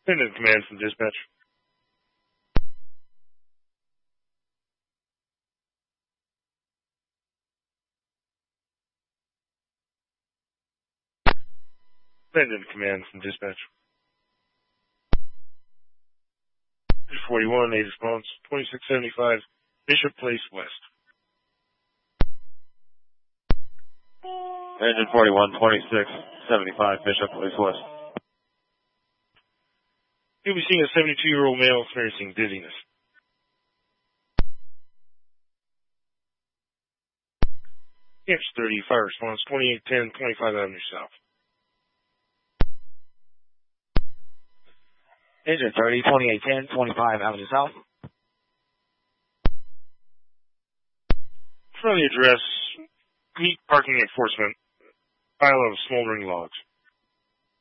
Send in command from dispatch. Send in command from dispatch. 41, a response, 2675, Bishop Place West. Engine 41, 2675, Bishop Place West. You'll be seeing a 72-year-old male experiencing dizziness. Catch 30, fire response, 2810, 25 Avenue South. Engine 30, 2810, 25 Avenue South. From the address, meet parking enforcement, pile of smoldering logs.